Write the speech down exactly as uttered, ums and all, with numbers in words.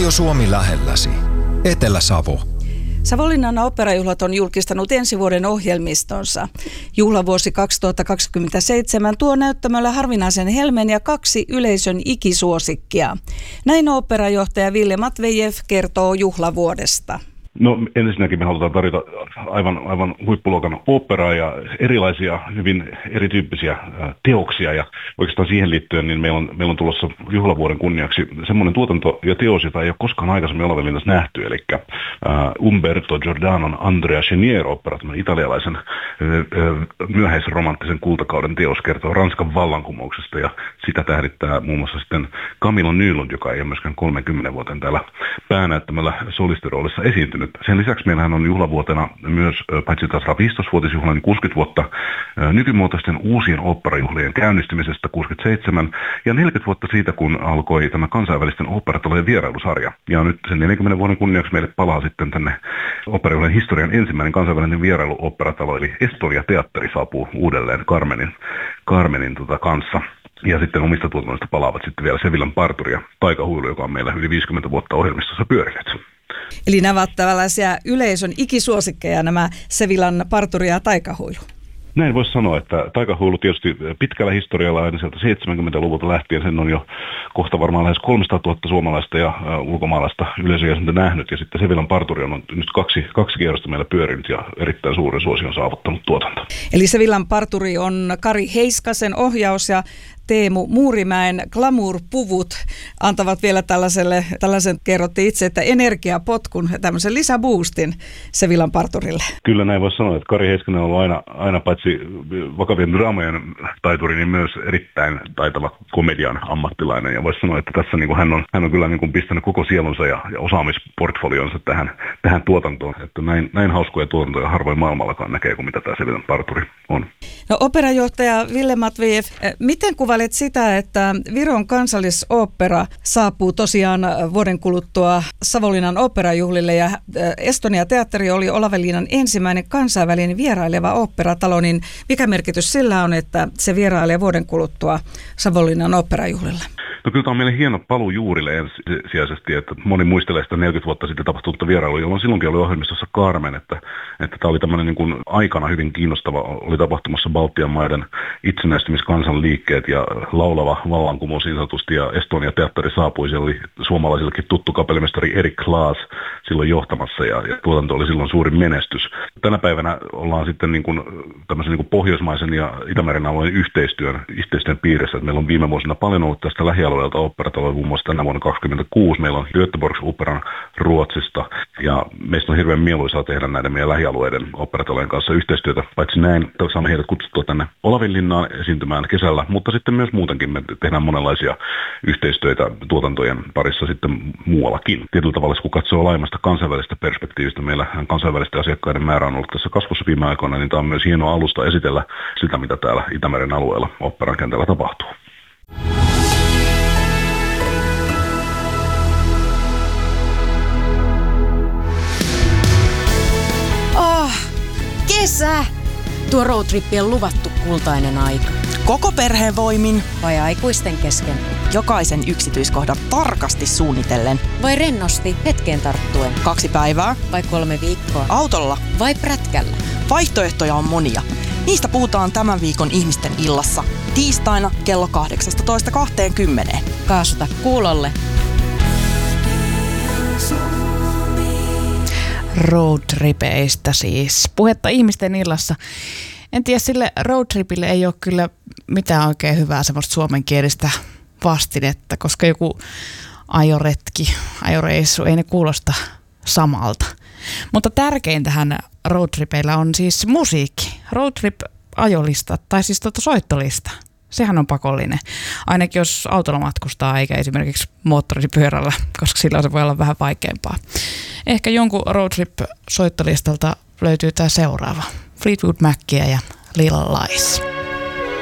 Radio Suomi lähelläsi. Etelä-Savo. Savonlinnan oopperajuhlat on julkistanut ensi vuoden ohjelmistonsa. Juhlavuosi kaksituhattakaksikymmentäseitsemän tuo näyttämöllä harvinaisen helmen ja kaksi yleisön ikisuosikkia. Näin oopperajohtaja Ville Matvejev kertoo juhlavuodesta. No ensinnäkin me halutaan tarjota aivan, aivan huippuluokan oopperaa ja erilaisia hyvin erityyppisiä teoksia. Ja oikeastaan siihen liittyen niin meillä on, meillä on tulossa juhlavuoden kunniaksi semmoinen tuotanto ja teos, jota ei ole koskaan aikaisemmin Olavinlinnassa nähty. Eli uh, Umberto Giordanon Andrea Chenier-ooppera, tämän italialaisen uh, myöhäisromanttisen kultakauden teos, kertoo Ranskan vallankumouksesta. Ja sitä tähdittää muun muassa sitten Camilla Nylund, joka ei ole myöskään kolmekymmentä vuoteen täällä päänäyttämällä solistiroolissa esiintynyt. Sen lisäksi meillähän on juhlavuotena myös, paitsi taas viisitoistavuotisjuhla, niin kuusikymmentä vuotta nykymuotoisten uusien oopperajuhlien käynnistymisestä kuusikymmentäseitsemän ja neljäkymmentä vuotta siitä, kun alkoi tämä kansainvälisten oopperatalojen vierailusarja. Ja nyt sen neljänkymmenen vuoden kunniaksi meille palaa sitten tänne oopperajuhlien historian ensimmäinen kansainvälinen vierailuoopperatalo, eli Estonia Teatteri saapuu uudelleen Carmenin, Carmenin tota kanssa. Ja sitten omista tuotannoista palaavat sitten vielä Sevillan parturi ja Taikahuilu, joka on meillä yli viisikymmentä vuotta ohjelmistossa pyörinyt. Eli nämä ovat tällaisia yleisön ikisuosikkeja, nämä Sevillan parturi ja Taikahuilu. Näin voisi sanoa, että Taikahuilu tietysti pitkällä historialla aina sieltä seitsemänkymmentäluvulta lähtien, sen on jo kohta varmaan lähes kolmesataatuhatta suomalaista ja uh, ulkomaalaista yleisöjäsentä nähnyt. Ja sitten Sevillan parturi on nyt kaksi, kaksi kierrosta meillä pyörinyt ja erittäin suuren suosion saavuttanut tuotanto. Eli Sevillan parturi on Kari Heiskasen ohjaus ja Teemu Muurimäen glamour-puvut antavat vielä tällaiselle, tällaisen kerrotti itse, että energiapotkun, tämmöisen lisäboostin Sevillan parturille. Kyllä näin voisi sanoa, että Kari Heiskanen on ollut aina, aina paitsi vakavien draamojen taituri, niin myös erittäin taitava komedian ammattilainen. Ja voisi sanoa, että tässä niin kuin hän, on, hän on kyllä niin kuin pistänyt koko sielunsa ja, ja osaamisportfolionsa tähän, tähän tuotantoon. Että näin, näin hauskoja tuotantoja harvoin maailmallakaan näkee kuin mitä tämä Sevillan parturi on. No operajohtaja Ville Matvejev, miten kuvailet sitä, että Viron kansallisooppera saapuu tosiaan vuoden kuluttua Savonlinnan oopperajuhlille ja Estonia Teatteri oli Olavinlinnan ensimmäinen kansainvälinen vieraileva oopperatalo, niin mikä merkitys sillä on, että se vierailee vuoden kuluttua Savonlinnan oopperajuhlilla? No kyllä tämä on meille hieno paluu juurille ensisijaisesti, että moni muistelee sitä neljäkymmentä vuotta sitten tapahtunutta vierailua, jolloin silloinkin oli ohjelmistossa Carmen, että, että tämä oli tämmöinen niin kuin aikana hyvin kiinnostava, oli tapahtumassa Baltian maiden itsenäistymiskansanliikkeet ja laulava vallankumous niin sanotusti, ja Estonia Teatteri saapui, siellä oli suomalaisillekin tuttu kapellimestari Erik Klaas silloin johtamassa, ja, ja tuotanto oli silloin suuri menestys. Tänä päivänä ollaan sitten niin kuin tämmöisen niin kuin pohjoismaisen ja Itämeren alueen yhteistyön, yhteistyön piirissä, että meillä on viime vuosina paljon ollut tästä lähialueelta oopperataloja, muun muassa tänä vuonna kaksikymmentäkuusi. Meillä on Göteborgs-operan Ruotsista, ja meistä on hirveän mieluisaa tehdä näiden meidän lähialueiden oopperatalojen kanssa yhteistyötä. Paitsi näin, saamme heidät kutsuttua tänne Olavinlinnaan esiintymään kesällä, mutta sitten myös muutenkin me tehdään monenlaisia yhteistyötä tuotantojen parissa sitten muuallakin. Tietyllä tavalla, kun katsoo laajemmasta kansainvälistä perspektiivistä, meillä kansainvälisten asiakkaiden määrä on ollut tässä kasvussa viime aikoina, niin tämä on myös hieno alusta esitellä sitä, mitä täällä Itämeren alueella oopperan kentällä tapahtuu. Oh, kesä! Tuo roadtrippi on luvattu kultainen aika. Koko perheen voimin. Vai aikuisten kesken. Jokaisen yksityiskohdan tarkasti suunnitellen. Vai rennosti hetkeen tarttuen. Kaksi päivää. Vai kolme viikkoa. Autolla. Vai prätkällä. Vaihtoehtoja on monia. Niistä puhutaan tämän viikon Ihmisten illassa. Tiistaina kello kahdeksastatoista kaksikymmentä. Kaasuta kuulolle. Roadtripeistä siis. Puhetta Ihmisten illassa. En tiedä, sille roadtripille ei ole kyllä mitään oikein hyvää semmoista suomenkielistä vastinetta, koska joku ajoretki, ajoreissu, ei ne kuulosta samalta. Mutta tärkeintähän roadtripeillä on siis musiikki. Roadtrip-ajolista, tai siis tuota soittolista. Sehän on pakollinen. Ainakin jos autolla matkustaa, eikä esimerkiksi moottoripyörällä, koska sillä se voi olla vähän vaikeampaa. Ehkä jonkun roadtrip-soittolistalta löytyy tämä seuraava. Fleetwood Macia ja Lil Lies.